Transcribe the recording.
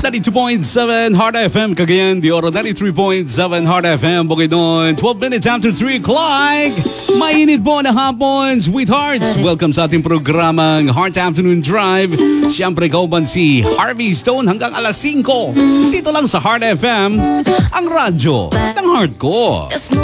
92.7 Heart FM, Cagayan de Oro. 93.7 Heart FM, Bukidnon. 12 minutes after 3 o'clock. Mainit po na hapon, sweethearts. Welcome sa ating programang Heart Afternoon Drive. Siyempre, kauban si Harvey Stone hanggang alas 5. Dito lang sa Heart FM, ang radyo ng heart ko.